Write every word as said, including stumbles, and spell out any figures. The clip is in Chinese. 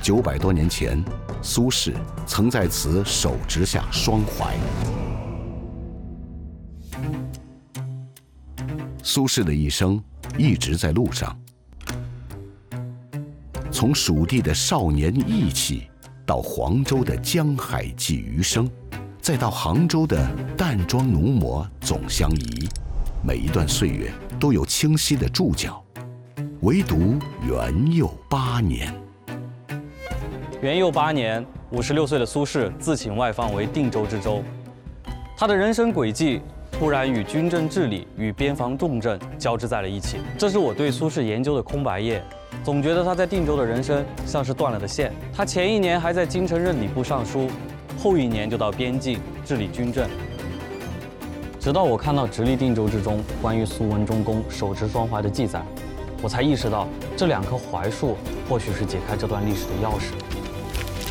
九百多年前，苏轼曾在此手执下双怀。苏轼的一生一直在路上，从蜀地的少年意气，到黄州的江海寄余生，再到杭州的淡妆奴模总相宜，每一段岁月都有清晰的注脚，唯独元佑八年。 元佑八年，五十六岁的苏轼自请外放为定州知州。他的人生轨迹突然与军政治理与边防重政交织在了一起，这是我对苏轼研究的空白页。总觉得他在定州的人生像是断了的线。他前一年还在京城任礼部尚书，后一年就到边境治理军政。直到我看到《直隶定州志》中关于苏文忠公手持双怀的记载，我才意识到这两棵槐树或许是解开这段历史的钥匙。